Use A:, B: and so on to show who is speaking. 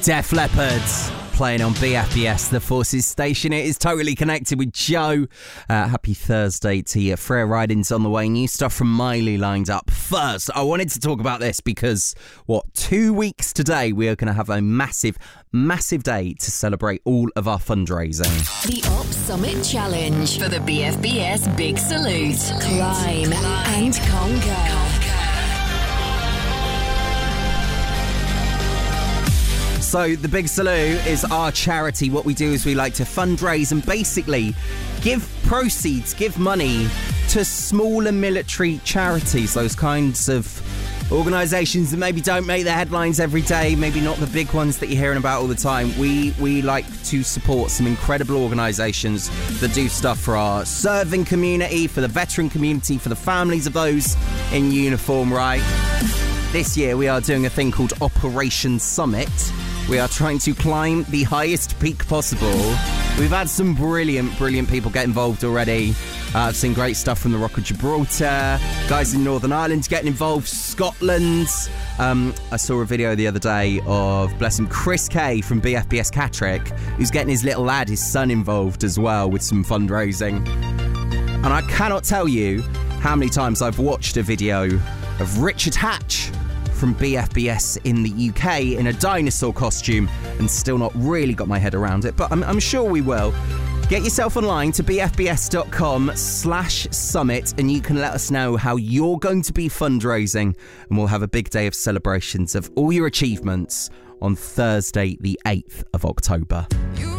A: Def Leppard playing on BFBS, the Forces station. It is Totally Connected with Joe. Happy Thursday to you. Freya Riding's on the way. New stuff from Miley lined up. First, I wanted to talk about this because, 2 weeks today, we are going to have a massive day to celebrate all of our fundraising.
B: The Op Summit Challenge for the BFBS Big Salute. Climb and conquer.
A: So the Big Salute is our charity. What we do is we like to fundraise and basically give proceeds, give money to smaller military charities, those kinds of organisations that maybe don't make the headlines every day, maybe not the big ones that you're hearing about all the time. We like to support some incredible organisations that do stuff for our serving community, for the veteran community, for the families of those in uniform, right? This year we are doing a thing called Operation Summit. We are trying to climb the highest peak possible. We've had some brilliant people get involved already. I've seen great stuff from the Rock of Gibraltar, guys in Northern Ireland getting involved, Scotland. I saw a video the other day of, bless him, Chris Kay from BFBS Catterick, who's getting his little lad, his son, involved as well with some fundraising. And I cannot tell you how many times I've watched a video of Richard Hatch from BFBS in the UK in a dinosaur costume and still not really got my head around it, but I'm sure we will. Get yourself online to bfbs.com/summit and you can let us know how you're going to be fundraising, and we'll have a big day of celebrations of all your achievements on Thursday the 8th of October.